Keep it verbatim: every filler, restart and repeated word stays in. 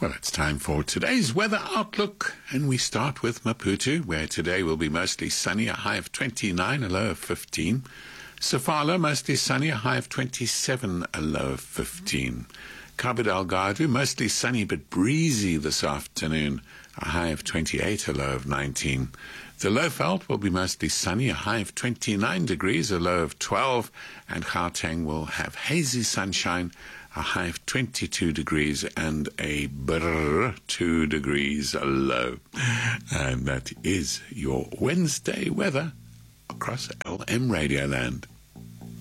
Well, it's time for today's weather outlook, and we start with Maputo, where today will be mostly sunny, a high of twenty-nine, a low of fifteen. Sofala, mostly sunny, a high of twenty-seven, a low of fifteen. Cabo Delgado, mostly sunny but breezy this afternoon, a high of twenty-eight, a low of nineteen. The Lowveld will be mostly sunny, a high of twenty-nine degrees, a low of twelve, and Gauteng will have hazy sunshine, a high of twenty-two degrees and a brrr two degrees low. And that is your Wednesday weather across L M Radioland.